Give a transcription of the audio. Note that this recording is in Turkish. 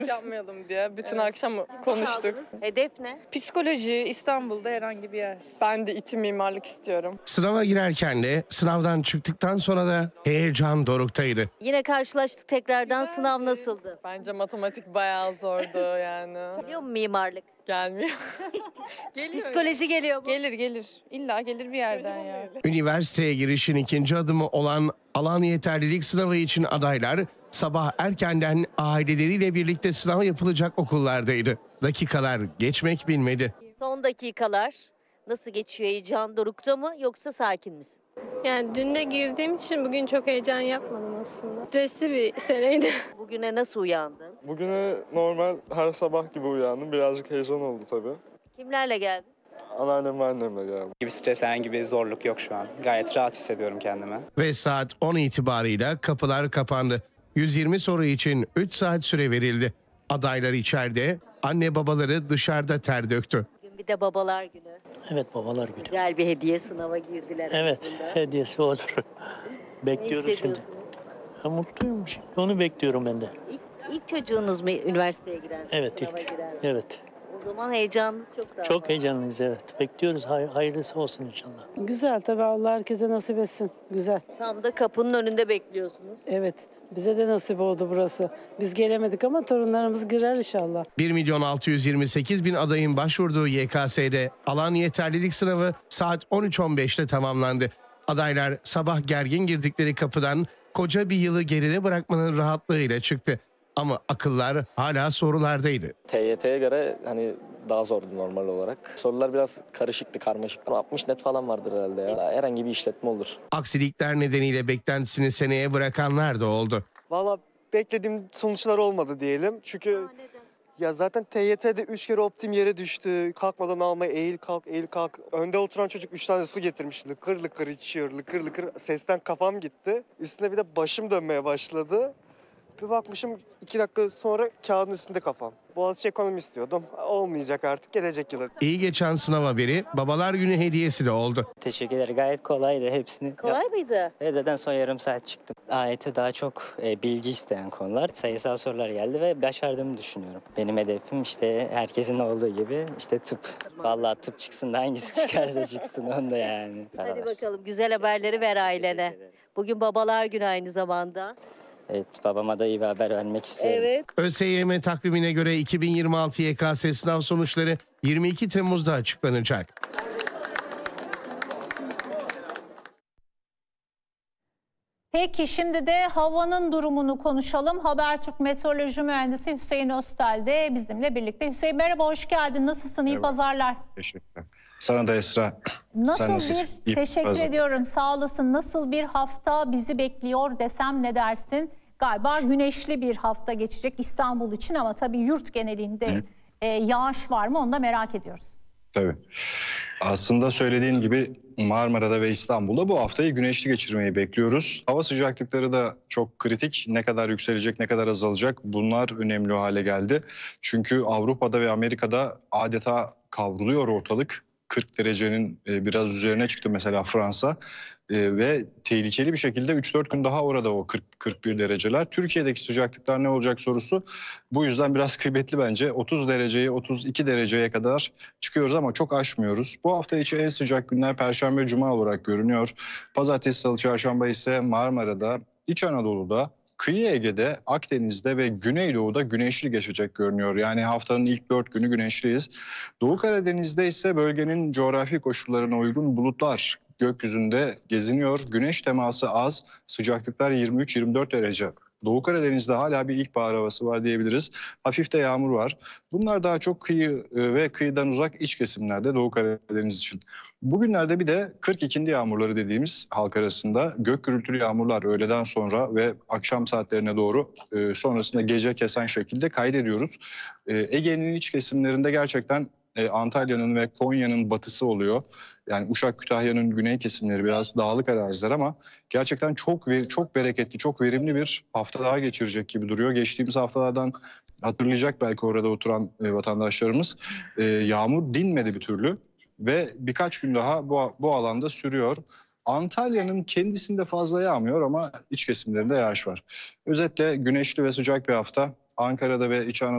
Yapmayalım diye bütün akşam konuştuk. Hedef ne? Psikoloji, İstanbul'da herhangi bir yer. Ben de İTÜ mimarlık istiyorum. Sınava girerken de sınavdan çıktıktan sonra da heyecan doruktaydı. Yine karşılaştık tekrardan. Sınav nasıldı? Bence matematik bayağı zordu yani. Biliyor musun mimarlık? Gelmiyor. Geliyor. Psikoloji geliyor mu? Gelir. İlla gelir bir yerden ya. Üniversiteye girişin ikinci adımı olan alan yeterlilik sınavı için adaylar sabah erkenden aileleriyle birlikte sınav yapılacak okullardaydı. Dakikalar geçmek bilmedi. Son dakikalar nasıl geçiyor? Heyecan dorukta mı yoksa sakin misin? Yani dün de girdiğim için bugün çok heyecan yapmadım aslında. Stresli bir seneydi. Bugüne nasıl uyandın? Bugüne normal her sabah gibi uyandım. Birazcık heyecan oldu tabii. Kimlerle geldin? Anneannem ve annemle geldim. Bir stres, herhangi bir zorluk yok şu an. Gayet rahat hissediyorum kendimi. Ve saat 10 itibarıyla kapılar kapandı. 120 soru için 3 saat süre verildi. Adaylar içeride, anne babaları dışarıda ter döktü. Bugün bir de babalar günü. Evet, babalar günü. Güzel bir hediye, sınava girdiler. Evet, aslında. hediyesi odur. Ne Bekliyoruz şimdi. hissediyorsunuz? Mutluyum şimdi. Onu bekliyorum ben de. İlk çocuğunuz mu üniversiteye giren? Evet, sınava ilk. giren? Evet. O zaman heyecanınız çok daha Çok fazla. heyecanlıyız, evet. Bekliyoruz. Hayırlısı olsun inşallah. Güzel tabii, Allah herkese nasip etsin. Güzel. Tam da kapının önünde bekliyorsunuz. Evet. Bize de nasip oldu burası. Biz gelemedik ama torunlarımız girer inşallah. 1.628.000 adayın başvurduğu YKS'de alan yeterlilik sınavı saat 13.15'te tamamlandı. Adaylar sabah gergin girdikleri kapıdan koca bir yılı geride bırakmanın rahatlığıyla çıktı. Ama akıllar hala sorulardaydı. TYT'ye göre hani daha zordu normal olarak. Sorular biraz karışıktı, karmaşıktı. Ama 60 net falan vardır herhalde ya. Herhangi bir işletme olur. Aksilikler nedeniyle beklentisini seneye bırakanlar da oldu. Valla beklediğim sonuçlar olmadı diyelim. Çünkü ya zaten TYT'de 3 kere optim yere düştü. Kalkmadan almaya eğil kalk eğil kalk. Önde oturan çocuk 3 tane su getirmiş. Lıkır lıkır içiyor, lıkır lıkır. Sesten kafam gitti. Üstüne bir de başım dönmeye başladı. Bir bakmışım 2 dakika sonra kağıdın üstünde kafam. Boğaziçi ekonomi istiyordum. Olmayacak artık, gelecek yıl. İyi geçen sınav haberi Babalar Günü hediyesi de oldu. Teşekkürler. Gayet kolaydı hepsini. Kolay mıydı? Evet, zaten son yarım saat çıktım. AYT daha çok bilgi isteyen konular. Sayısal sorular geldi ve başardığımı düşünüyorum. Benim hedefim işte herkesin olduğu gibi işte tıp. Vallahi tıp çıksın da hangisi çıkarsa çıksın onu da yani. Hadi bakalım, güzel haberleri ver ailene. Bugün babalar günü aynı zamanda. Evet, babama da iyi bir haber vermek istiyorum. Evet. ÖSYM takvimine göre 2026 YKS sınav sonuçları 22 Temmuz'da açıklanacak. Peki şimdi de havanın durumunu konuşalım. Habertürk Meteoroloji Mühendisi Hüseyin Öztel de bizimle birlikte. Hüseyin merhaba, hoş geldin. Nasılsın? İyi pazarlar. Teşekkürler. Sana da Esra. Teşekkür ediyorum. Sağ olasın. Nasıl bir hafta bizi bekliyor desem ne dersin? Galiba güneşli bir hafta geçecek İstanbul için ama tabii yurt genelinde yağış var mı onu da merak ediyoruz. Tabii. Aslında söylediğin gibi Marmara'da ve İstanbul'da bu haftayı güneşli geçirmeyi bekliyoruz. Hava sıcaklıkları da çok kritik. Ne kadar yükselecek, ne kadar azalacak bunlar önemli hale geldi. Çünkü Avrupa'da ve Amerika'da adeta kavruluyor ortalık. 40 derecenin biraz üzerine çıktı mesela Fransa ve tehlikeli bir şekilde 3-4 gün daha orada o 40-41 dereceler. Türkiye'deki sıcaklıklar ne olacak sorusu bu yüzden biraz kıymetli bence. 30 dereceyi 32 dereceye kadar çıkıyoruz ama çok aşmıyoruz. Bu hafta içi en sıcak günler Perşembe, Cuma olarak görünüyor. Pazartesi, Salı, Çarşamba ise Marmara'da, İç Anadolu'da, Kıyı Ege'de, Akdeniz'de ve Güneydoğu'da güneşli geçecek görünüyor. Yani haftanın ilk 4 günü güneşliyiz. Doğu Karadeniz'de ise bölgenin coğrafi koşullarına uygun bulutlar gökyüzünde geziniyor. Güneş teması az, sıcaklıklar 23-24 derece. Doğu Karadeniz'de hala bir ilkbahar havası var diyebiliriz. Hafif de yağmur var. Bunlar daha çok kıyı ve kıyıdan uzak iç kesimlerde Doğu Karadeniz için. Bugünlerde bir de 42'indi yağmurları dediğimiz halk arasında gök gürültülü yağmurlar öğleden sonra ve akşam saatlerine doğru sonrasında gece kesen şekilde kaydediyoruz. Ege'nin iç kesimlerinde gerçekten Antalya'nın ve Konya'nın batısı oluyor. Yani Uşak, Kütahya'nın güney kesimleri biraz dağlık araziler ama gerçekten çok bereketli, çok verimli bir hafta daha geçirecek gibi duruyor. Geçtiğimiz haftalardan hatırlayacak belki orada oturan vatandaşlarımız. Yağmur dinmedi bir türlü ve birkaç gün daha bu alanda sürüyor. Antalya'nın kendisinde fazla yağmıyor ama iç kesimlerinde yağış var. Özetle güneşli ve sıcak bir hafta. Ankara'da ve İç Anadolu'da